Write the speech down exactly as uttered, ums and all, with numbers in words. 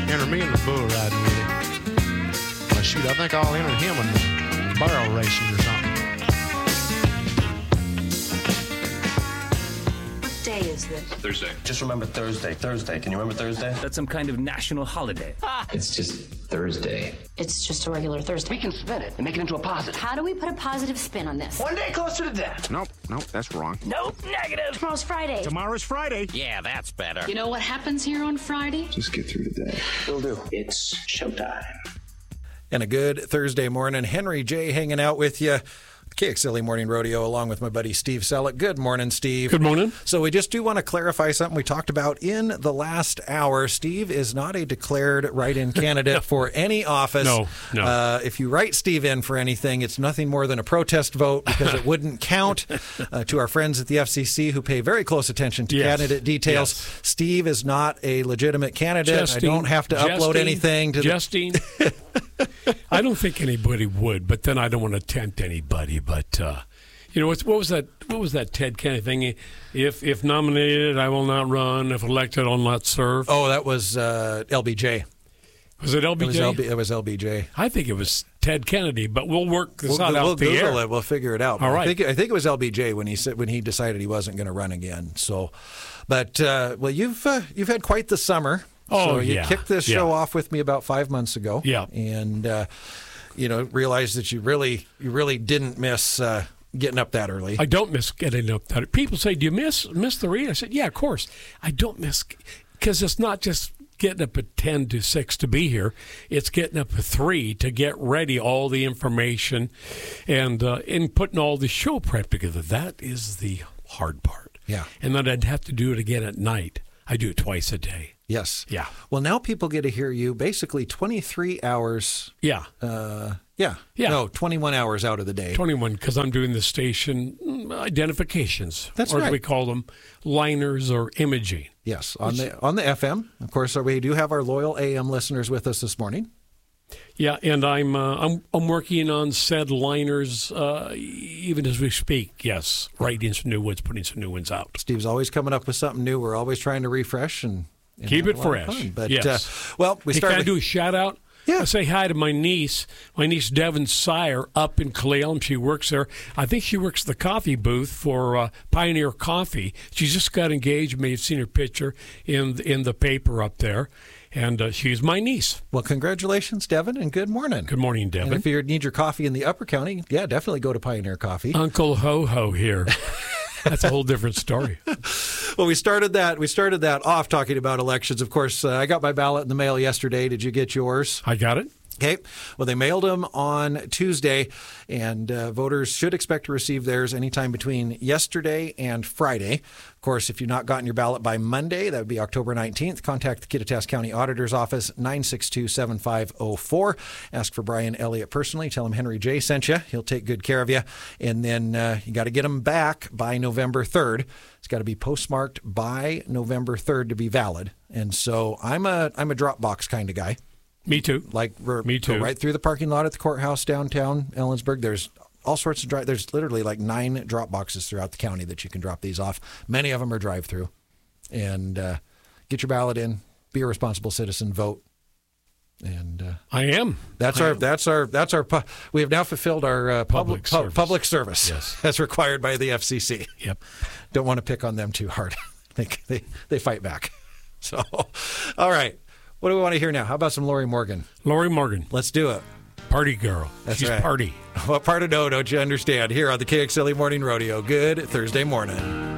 enter me in the bull riding with him. Well, shoot, I think I'll enter him in the barrel racing or something. What day is this? Thursday. Just remember Thursday. Thursday. Can you remember Thursday? That's some kind of national holiday. It's just Thursday. It's just a regular Thursday. We can spin it and make it into a positive. How do we put a positive spin on this? One day closer to death. Nope, nope, that's wrong. Nope, negative. Tomorrow's Friday. Tomorrow's Friday. Yeah, that's better. You know what happens here on Friday? Just get through the day. Will do. It's showtime. And a good Thursday morning. Henry J. hanging out with you. K X L E Morning Rodeo along with my buddy Steve Selleck. Good morning, Steve. Good morning. So we just do want to clarify something we talked about in the last hour. Steve is not a declared write-in candidate for any office. No, no. Uh, if you write Steve in for anything, it's nothing more than a protest vote because it wouldn't count. Uh, to our friends at the F C C who pay very close attention to Yes. candidate details, Yes. Steve is not a legitimate candidate. Jesting, I don't have to upload jesting, anything to the Jesting. I don't think anybody would, but then I don't want to tempt anybody. But uh, you know, what, what was that? What was that Ted Kennedy thing? If if nominated, I will not run. If elected, I'll not serve. Oh, that was uh, L B J. Was it L B J? It was, L B, it was L B J. I think it was Ted Kennedy, but we'll work this We'll, out we'll out the Google air. it. We'll figure it out. All But right. I think I think it was L B J when he said when he decided he wasn't going to run again. So, but uh, well, you've uh, you've had quite the summer. Oh, so you yeah. kicked this Yeah. show off with me about five months ago. Yeah. and uh, you know realized that you really you really didn't miss uh, getting up that early. I don't miss getting up that. People say, "Do you miss miss the read?" I said, "Yeah, of course." I don't miss because it's not just getting up at ten to six to be here. It's getting up at three to get ready all the information and uh, and putting all the show prep together. That is the hard part. Yeah. And then I'd have to do it again at night. I do it twice a day. Yes. Yeah. Well, now people get to hear you basically twenty-three hours. Yeah. Uh, yeah. Yeah. No, twenty-one hours out of the day. twenty-one, because I'm doing the station mm, identifications. That's or right. do we call them liners or imaging? Yes, on the on the F M. Of course, we do have our loyal A M listeners with us this morning. Yeah, and I'm uh, I'm I'm working on said liners uh, even as we speak. Yes, writing some new ones, putting some new ones out. Steve's always coming up with something new. We're always trying to refresh and, and Keep have it a lot of fresh. fun. But Yes. uh, well, we Hey, started. can I do a shout out? Yeah. I say hi to my niece, my niece Devin Sire up in Clallam. She works there. I think she works the coffee booth for uh, Pioneer Coffee. She just got engaged. You may have seen her picture in in the paper up there, and uh, she's my niece. Well, congratulations, Devin, and good morning. Good morning, And Devin. if you need your coffee in the Upper County, yeah, definitely go to Pioneer Coffee. Uncle Ho Ho here. That's a whole different story. Well, we started that. We started that off talking about elections. Of course, uh, I got my ballot in the mail yesterday. Did you get yours? I got it. Okay. Well, they mailed them on Tuesday, and uh, voters should expect to receive theirs anytime between yesterday and Friday. Of course, if you've not gotten your ballot by Monday, that would be October nineteenth, contact the Kittitas County Auditor's Office, nine six two, seven five zero four. Ask for Brian Elliott personally. Tell him Henry J. sent you. He'll take good care of you. And then uh, you got to get them back by November third. It's got to be postmarked by November third to be valid. And so I'm a I'm a Dropbox kind of guy. Me too. Like we're Me go too. right through the parking lot at the courthouse downtown Ellensburg. There's all sorts of drive. There's literally like nine drop boxes throughout the county that you can drop these off. Many of them are drive through. And uh, get your ballot in. Be a responsible citizen. Vote. And uh, I am. that's I our am. that's our that's our. Pu- we have now fulfilled our uh, public Public pu- service. public service Yes. as required by the F C C. Yep. Don't want to pick on them too hard. they, they they fight back. So, all right. What do we want to hear now? How about some Lori Morgan? Lori Morgan, Let's do it. party girl. That's She's right. party. What part of no don't you understand? Here on the K X L E Morning Rodeo. Good Thursday morning.